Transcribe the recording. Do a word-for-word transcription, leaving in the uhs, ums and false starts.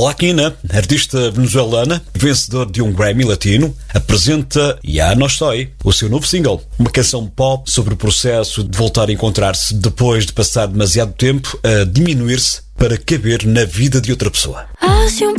Joaquina, artista venezuelana, vencedor de um Grammy Latino, apresenta Ya No Estoy, o seu novo single. Uma canção pop sobre o processo de voltar a encontrar-se depois de passar demasiado tempo a diminuir-se para caber na vida de outra pessoa. Hace um